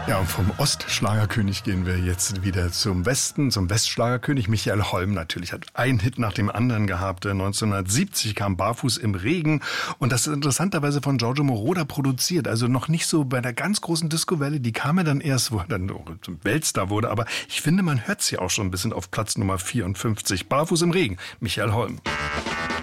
Ja, und vom Ostschlagerkönig gehen wir jetzt wieder zum Westen, zum Westschlagerkönig. Michael Holm natürlich hat einen Hit nach dem anderen gehabt. 1970 kam Barfuß im Regen und das ist interessanterweise von Giorgio Moroder produziert. Also noch nicht so bei der ganz großen Disco-Welle, die kam ja dann erst, wo er dann zum Weltstar wurde. Aber ich finde, man hört sie auch schon ein bisschen auf Platz Nummer 54. Barfuß im Regen, Michael Holm.